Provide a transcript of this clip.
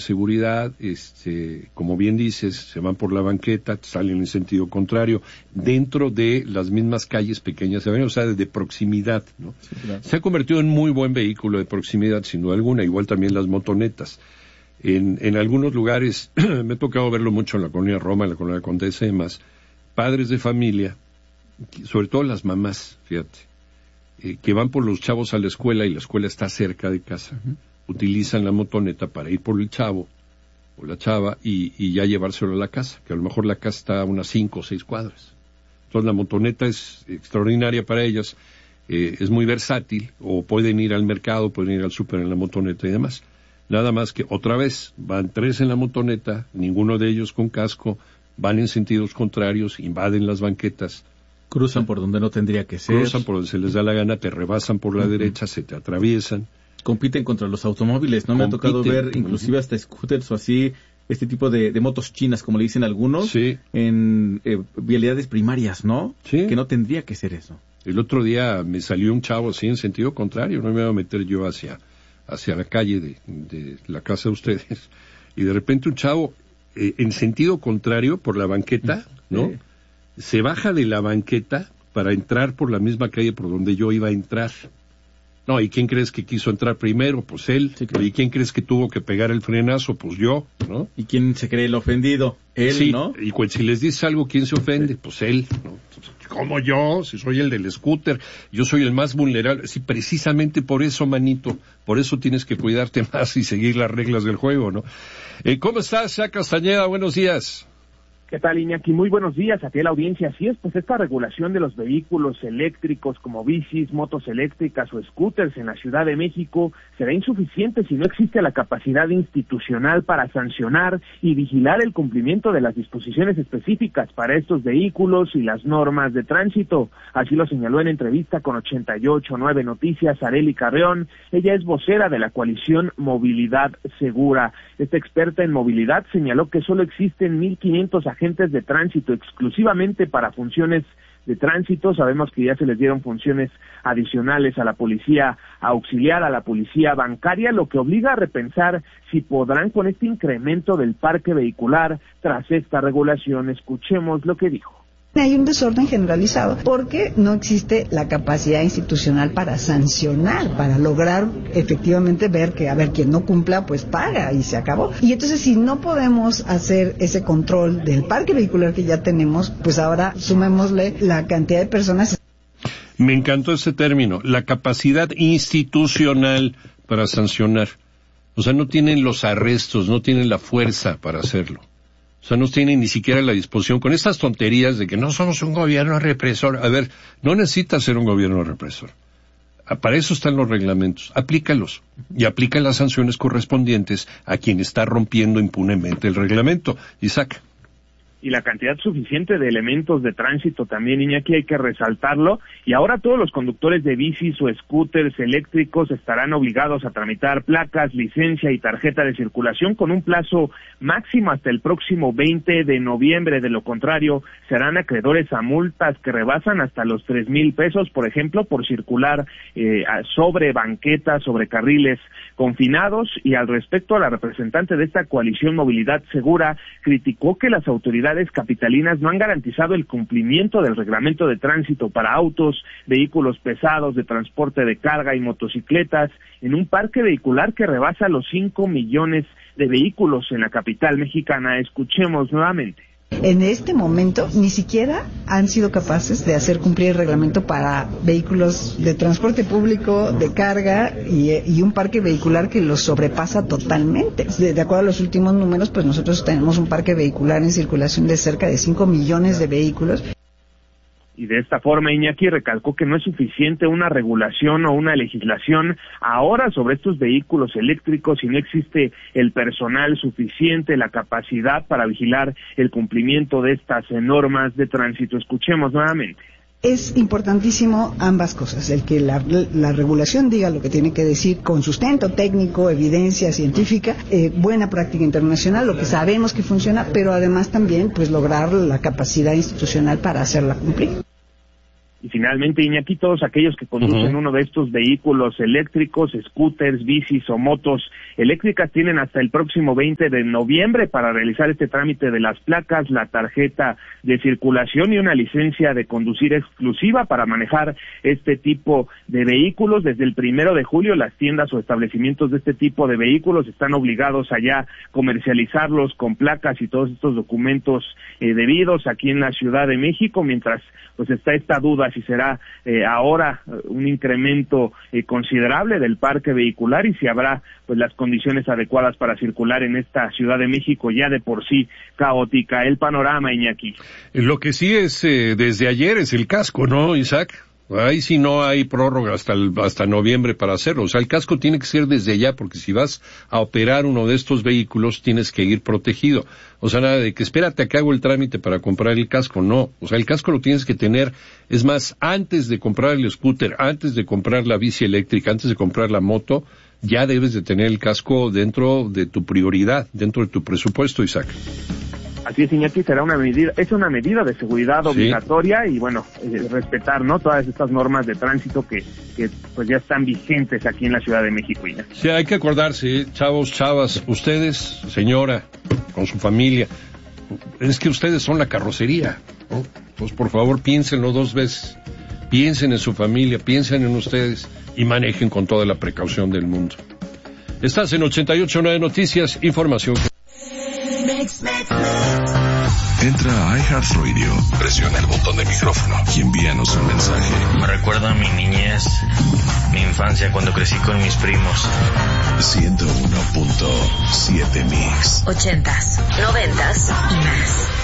seguridad, como bien dices, se van por la banqueta, salen en sentido contrario, dentro de las mismas calles pequeñas, o sea, de proximidad, ¿no? Sí, claro. Se ha convertido en muy buen vehículo de proximidad, sin duda alguna, igual también las motonetas. En algunos lugares, me ha tocado verlo mucho en la colonia Roma, en la colonia Condesa y demás, padres de familia, sobre todo las mamás, fíjate, que van por los chavos a la escuela y la escuela está cerca de casa, utilizan la motoneta para ir por el chavo o la chava y ya llevárselo a la casa, que a lo mejor la casa está a unas 5 o 6 cuadras. Entonces la motoneta es extraordinaria para ellas, es muy versátil, o pueden ir al mercado, pueden ir al súper en la motoneta y demás. Nada más que otra vez, van 3 en la motoneta, ninguno de ellos con casco, van en sentidos contrarios, invaden las banquetas. Cruzan por donde no tendría que ser. Cruzan por donde se les da la gana, te rebasan por la derecha, se te atraviesan. Compiten contra los automóviles, ¿no? Me ha tocado ver inclusive hasta scooters o así, este tipo de motos chinas, como le dicen algunos, sí, en vialidades primarias, ¿no? Sí. Que no tendría que ser eso. El otro día me salió un chavo así en sentido contrario, no me iba a meter yo hacia la calle de la casa de ustedes, y de repente un chavo en sentido contrario por la banqueta, ¿no? Se baja de la banqueta para entrar por la misma calle por donde yo iba a entrar. No, ¿y quién crees que quiso entrar primero? Pues él. Sí, claro. ¿Y quién crees que tuvo que pegar el frenazo? Pues yo, ¿no? ¿Y quién se cree el ofendido? Él, sí, ¿no? Y si les dice algo, ¿quién se ofende? Pues él, ¿no? ¿Cómo yo? Si soy el del scooter, yo soy el más vulnerable. Sí, precisamente por eso, manito, por eso tienes que cuidarte más y seguir las reglas del juego, ¿no? ¿Cómo estás, Isaac Castañeda? Buenos días. ¿Qué tal, Iñaki? Muy buenos días a ti, a la audiencia. Así es, pues esta regulación de los vehículos eléctricos como bicis, motos eléctricas o scooters en la Ciudad de México será insuficiente si no existe la capacidad institucional para sancionar y vigilar el cumplimiento de las disposiciones específicas para estos vehículos y las normas de tránsito. Así lo señaló en entrevista con 88.9 Noticias Arely Carreón. Ella es vocera de la coalición Movilidad Segura. Esta experta en movilidad señaló que solo existen 1,500 agentes de tránsito exclusivamente para funciones de tránsito. Sabemos que ya se les dieron funciones adicionales a la policía auxiliar, a la policía bancaria, lo que obliga a repensar si podrán con este incremento del parque vehicular tras esta regulación. Escuchemos lo que dijo. Hay un desorden generalizado porque no existe la capacidad institucional para sancionar, para lograr efectivamente ver que, a ver, quien no cumpla, pues paga y se acabó. Y entonces, si no podemos hacer ese control del parque vehicular que ya tenemos, pues ahora sumémosle la cantidad de personas. Me encantó ese término, la capacidad institucional para sancionar. O sea, no tienen los arrestos, no tienen la fuerza para hacerlo. O sea, no tienen ni siquiera la disposición con estas tonterías de que no somos un gobierno represor. A ver, no necesitas ser un gobierno represor. Para eso están los reglamentos. Aplícalos. Y aplica las sanciones correspondientes a quien está rompiendo impunemente el reglamento. Isaac. Y la cantidad suficiente de elementos de tránsito también, Iñaki, hay que resaltarlo. Y ahora todos los conductores de bicis o scooters eléctricos estarán obligados a tramitar placas, licencia y tarjeta de circulación con un plazo máximo hasta el próximo 20 de noviembre. De lo contrario, serán acreedores a multas que rebasan hasta los 3,000 pesos, por ejemplo, por circular sobre banquetas, sobre carriles confinados. Y al respecto, la representante de esta coalición Movilidad Segura criticó que las autoridades capitalinas no han garantizado el cumplimiento del reglamento de tránsito para autos, vehículos pesados de transporte de carga y motocicletas en un parque vehicular que rebasa los 5 millones de vehículos en la capital mexicana. Escuchemos nuevamente. En este momento ni siquiera han sido capaces de hacer cumplir el reglamento para vehículos de transporte público, de carga y un parque vehicular que los sobrepasa totalmente. De acuerdo a los últimos números, pues nosotros tenemos un parque vehicular en circulación de cerca de 5 millones de vehículos. Y de esta forma, Iñaki recalcó que no es suficiente una regulación o una legislación ahora sobre estos vehículos eléctricos si no existe el personal suficiente, la capacidad para vigilar el cumplimiento de estas normas de tránsito. Escuchemos nuevamente. Es importantísimo ambas cosas, el que la regulación diga lo que tiene que decir con sustento técnico, evidencia científica, buena práctica internacional, lo que sabemos que funciona, pero además también pues lograr la capacidad institucional para hacerla cumplir. Y finalmente, Iñaki, todos aquellos que conducen uno de estos vehículos eléctricos, scooters, bicis o motos eléctricas, tienen hasta el próximo 20 de noviembre para realizar este trámite de las placas, la tarjeta de circulación y una licencia de conducir exclusiva para manejar este tipo de vehículos. Desde el 1 de julio, las tiendas o establecimientos de este tipo de vehículos están obligados a ya comercializarlos con placas y todos estos documentos debidos aquí en la Ciudad de México, mientras pues está esta duda si será ahora un incremento considerable del parque vehicular y si habrá pues las condiciones adecuadas para circular en esta Ciudad de México ya de por sí caótica. El panorama, Iñaki. Lo que sí es desde ayer es el casco, ¿no, Isaac? Ahí sí no hay prórroga hasta noviembre para hacerlo. O sea, el casco tiene que ser desde ya, porque si vas a operar uno de estos vehículos, tienes que ir protegido. O sea, nada de que espérate a que hago el trámite para comprar el casco. No. O sea, el casco lo tienes que tener. Es más, antes de comprar el scooter, antes de comprar la bici eléctrica, antes de comprar la moto, ya debes de tener el casco dentro de tu prioridad, dentro de tu presupuesto, Isaac. Así es, Iñaki, será una medida de seguridad obligatoria y bueno, respetar, ¿no? Todas estas normas de tránsito que pues ya están vigentes aquí en la Ciudad de México, Iñaki. Sí, hay que acordarse, chavos, chavas, ustedes, señora, con su familia, es que ustedes son la carrocería, ¿no? Pues por favor piénsenlo 2 veces, piensen en su familia, piensen en ustedes y manejen con toda la precaución del mundo. Estás en 88.9 Noticias, información. Entra a iHeartRadio, presiona el botón de micrófono y envíanos un mensaje. Me recuerda a mi niñez, mi infancia cuando crecí con mis primos. 101.7 Mix. 80s, 90s y más.